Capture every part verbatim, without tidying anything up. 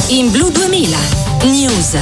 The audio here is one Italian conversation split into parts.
in Blu duemila News.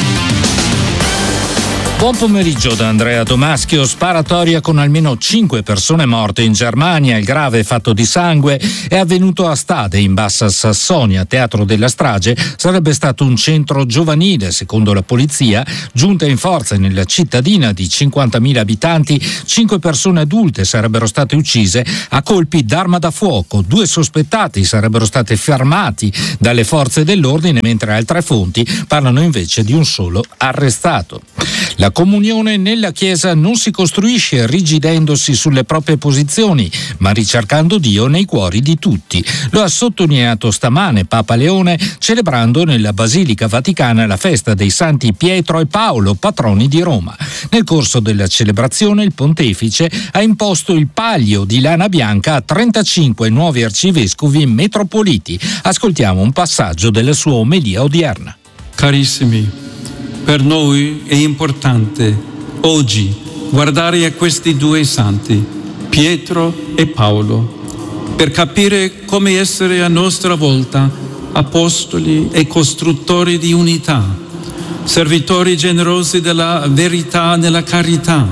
Buon pomeriggio da Andrea Domaschio. Sparatoria con almeno cinque persone morte in Germania. Il grave fatto di sangue è avvenuto a Stade, in Bassa Sassonia. Teatro della strage sarebbe stato un centro giovanile. Secondo la polizia, giunta in forza nella cittadina di cinquantamila abitanti, cinque persone adulte sarebbero state uccise a colpi d'arma da fuoco. Due sospettati sarebbero stati fermati dalle forze dell'ordine, mentre altre fonti parlano invece di un solo arrestato. La comunione nella Chiesa non si costruisce irrigidendosi sulle proprie posizioni, ma ricercando Dio nei cuori di tutti. Lo ha sottolineato stamane Papa Leone, celebrando nella Basilica Vaticana la festa dei Santi Pietro e Paolo, patroni di Roma. Nel corso della celebrazione il pontefice ha imposto il palio di lana bianca a trentacinque nuovi arcivescovi metropoliti. Ascoltiamo un passaggio della sua omelia odierna. Carissimi, per noi è importante oggi guardare a questi due santi, Pietro e Paolo, per capire come essere a nostra volta apostoli e costruttori di unità, servitori generosi della verità nella carità.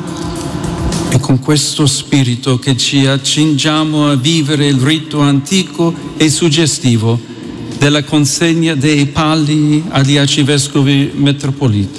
È con questo spirito che ci accingiamo a vivere il rito antico e suggestivo della consegna dei palli agli arcivescovi metropoliti.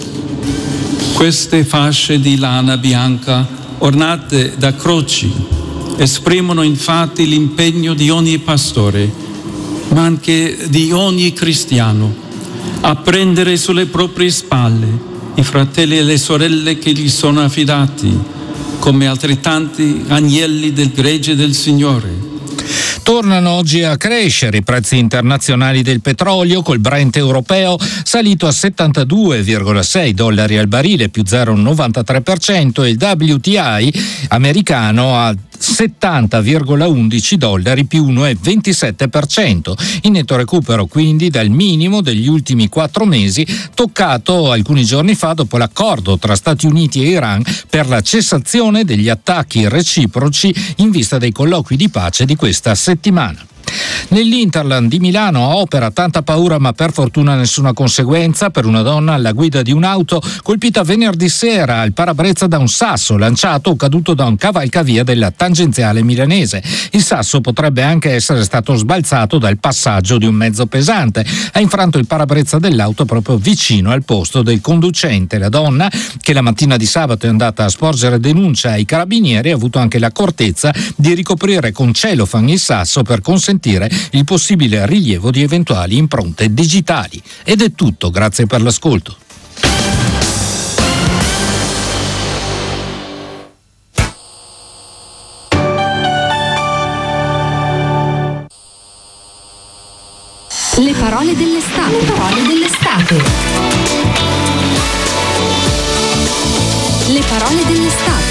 Queste fasce di lana bianca ornate da croci esprimono infatti l'impegno di ogni pastore, ma anche di ogni cristiano, a prendere sulle proprie spalle i fratelli e le sorelle che gli sono affidati, come altrettanti agnelli del gregge del Signore. Tornano oggi a crescere i prezzi internazionali del petrolio, col Brent europeo salito a settantadue virgola sei dollari al barile, più zero virgola novantatré per cento, e il W T I americano a settanta virgola undici dollari, più uno virgola ventisette per cento. In netto recupero quindi dal minimo degli ultimi quattro mesi, toccato alcuni giorni fa dopo l'accordo tra Stati Uniti e Iran per la cessazione degli attacchi reciproci in vista dei colloqui di pace di questa settimana. Nell'Interland di Milano a opera tanta paura ma per fortuna nessuna conseguenza per una donna alla guida di un'auto colpita venerdì sera al parabrezza da un sasso lanciato o caduto da un cavalcavia della tangenziale milanese. Il sasso potrebbe anche essere stato sbalzato dal passaggio di un mezzo pesante. Ha infranto il parabrezza dell'auto proprio vicino al posto del conducente. La donna, che la mattina di sabato è andata a sporgere denuncia ai carabinieri, ha avuto anche l'accortezza di ricoprire con celofan il sasso per consentire il possibile rilievo di eventuali impronte digitali. Ed è tutto, grazie per l'ascolto. Le parole dell'estate. Le parole dell'estate. Le parole dell'estate.